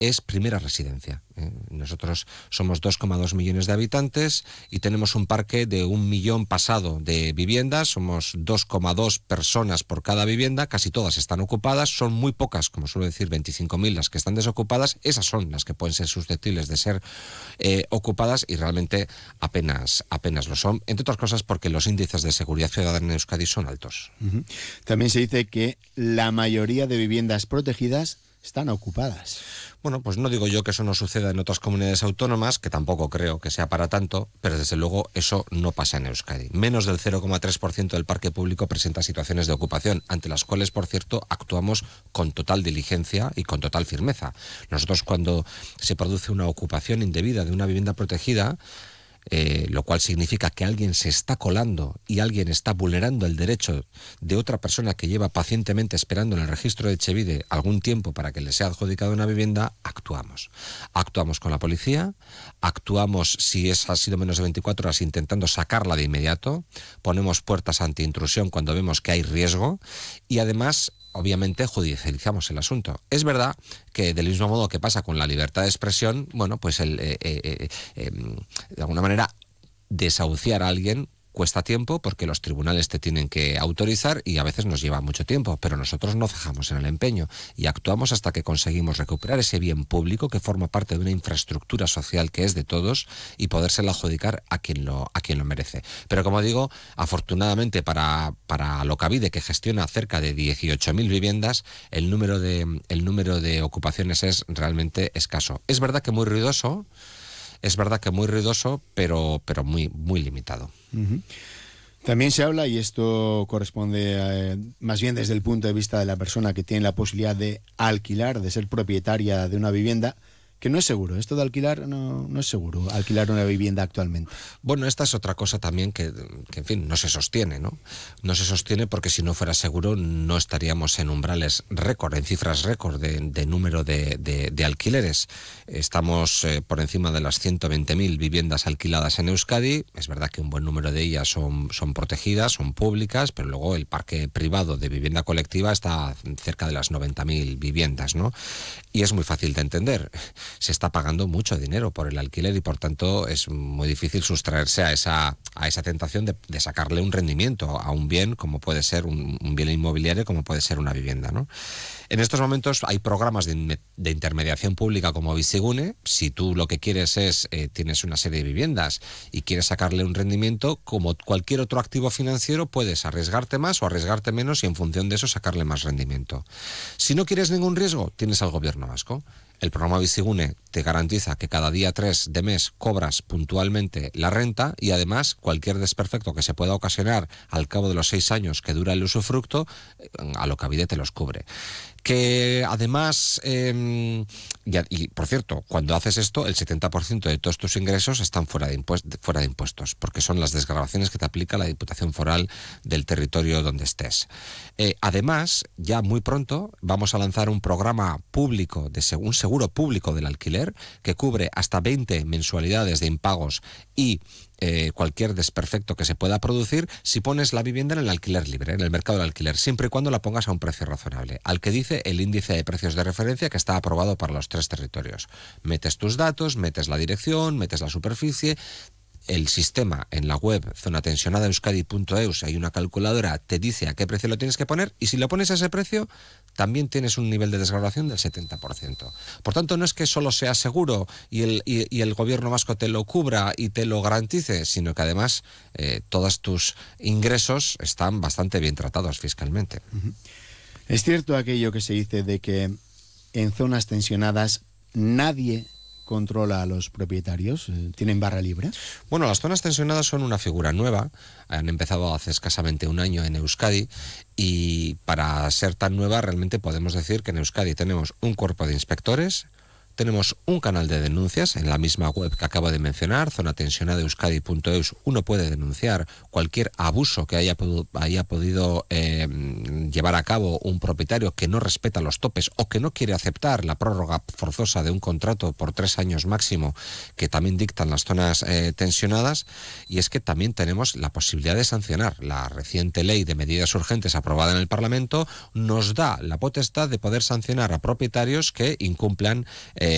es primera residencia. Nosotros somos 2,2 millones de habitantes y tenemos un parque de 1 millón pasado de viviendas. Somos 2,2 personas por cada vivienda, casi todas están ocupadas. Son muy pocas, como suelo decir, 25.000 las que están desocupadas. Esas son las que pueden ser susceptibles de ser ocupadas y realmente apenas lo son, entre otras cosas porque los índices de seguridad ciudadana en Euskadi son altos. Uh-huh. También se dice que la mayoría de viviendas protegidas están ocupadas. Bueno, pues no digo yo que eso no suceda en otras comunidades autónomas, que tampoco creo que sea para tanto, pero desde luego eso no pasa en Euskadi. Menos del 0,3% del parque público presenta situaciones de ocupación, ante las cuales, por cierto, actuamos con total diligencia y con total firmeza. Nosotros, cuando se produce una ocupación indebida de una vivienda protegida, lo cual significa que alguien se está colando y alguien está vulnerando el derecho de otra persona que lleva pacientemente esperando en el registro de Etxebide algún tiempo para que le sea adjudicada una vivienda, actuamos. Actuamos con la policía, actuamos si ha sido menos de 24 horas intentando sacarla de inmediato, ponemos puertas antiintrusión cuando vemos que hay riesgo y además, obviamente, judicializamos el asunto. Es verdad que del mismo modo que pasa con la libertad de expresión, bueno, pues de alguna manera desahuciar a alguien cuesta tiempo porque los tribunales te tienen que autorizar y a veces nos lleva mucho tiempo, pero nosotros no cejamos en el empeño y actuamos hasta que conseguimos recuperar ese bien público que forma parte de una infraestructura social que es de todos y podérsela adjudicar a quien lo merece. Pero como digo, afortunadamente para Alokabide, que gestiona cerca de 18.000 viviendas, el número de ocupaciones es realmente escaso. Es verdad que muy ruidoso, pero muy, muy limitado. Uh-huh. También se habla, y esto corresponde más bien desde el punto de vista de la persona que tiene la posibilidad de alquilar, de ser propietaria de una vivienda, que no es seguro. Esto de alquilar no es seguro, alquilar una vivienda actualmente. Bueno, esta es otra cosa también que en fin, no se sostiene, ¿no? No se sostiene porque si no fuera seguro no estaríamos en umbrales récord, en cifras récord de número de alquileres. Estamos por encima de las 120.000 viviendas alquiladas en Euskadi. Es verdad que un buen número de ellas son protegidas, son públicas, pero luego el parque privado de vivienda colectiva está cerca de las 90.000 viviendas, ¿no? Y es muy fácil de entender. Se está pagando mucho dinero por el alquiler y por tanto es muy difícil sustraerse a esa tentación de sacarle un rendimiento a un bien como puede ser un bien inmobiliario, como puede ser una vivienda, ¿no? En estos momentos hay programas de intermediación pública como Bizigune. Si tú lo que quieres es, tienes una serie de viviendas y quieres sacarle un rendimiento, como cualquier otro activo financiero, puedes arriesgarte más o arriesgarte menos y en función de eso sacarle más rendimiento. Si no quieres ningún riesgo, tienes al gobierno vasco. El programa Bizigune te garantiza que cada día 3 de mes cobras puntualmente la renta y además cualquier desperfecto que se pueda ocasionar al cabo de los 6 años que dura el usufructo, Alokabide te los cubre. Que además, y por cierto, cuando haces esto, el 70% de todos tus ingresos están fuera de impuestos, porque son las desgravaciones que te aplica la Diputación Foral del territorio donde estés. Además, ya muy pronto vamos a lanzar un programa público, un seguro público del alquiler, que cubre hasta 20 mensualidades de impagos y cualquier desperfecto que se pueda producir si pones la vivienda en el alquiler libre, en el mercado del alquiler, siempre y cuando la pongas a un precio razonable, al que dice el índice de precios de referencia que está aprobado para los 3 territorios. Metes tus datos, metes la dirección, metes la superficie. El sistema en la web zonatensionadaeuskadi.eus, hay una calculadora, te dice a qué precio lo tienes que poner y si lo pones a ese precio también tienes un nivel de desgravación del 70%. Por tanto, no es que solo sea seguro y el gobierno vasco te lo cubra y te lo garantice, sino que además todos tus ingresos están bastante bien tratados fiscalmente. Uh-huh. Es cierto aquello que se dice de que en zonas tensionadas nadie controla a los propietarios, ¿tienen barra libre? Bueno, las zonas tensionadas son una figura nueva, han empezado hace escasamente un año en Euskadi y para ser tan nueva realmente podemos decir que en Euskadi tenemos un cuerpo de inspectores, tenemos un canal de denuncias en la misma web que acabo de mencionar, zonatensionadaeuskadi.eus. Uno puede denunciar cualquier abuso que haya podido llevar a cabo un propietario que no respeta los topes o que no quiere aceptar la prórroga forzosa de un contrato por 3 años máximo que también dictan las zonas tensionadas. Y es que también tenemos la posibilidad de sancionar. La reciente ley de medidas urgentes aprobada en el Parlamento nos da la potestad de poder sancionar a propietarios que incumplan